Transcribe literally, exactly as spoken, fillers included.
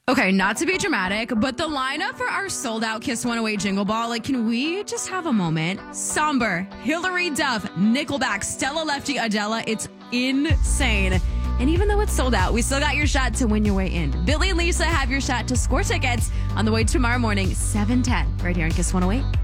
Okay, not to be dramatic, but the lineup for our sold out Kiss one oh eight Jingle Ball, like, can we just have a moment? Somber, Hillary Duff, Nickelback, Stella Lefty, Adele. It's insane. And even though it's sold out, we still got your shot to win your way in. Billy and Lisa have your shot to score tickets on the way tomorrow morning, seven ten, right here on Kiss one oh eight.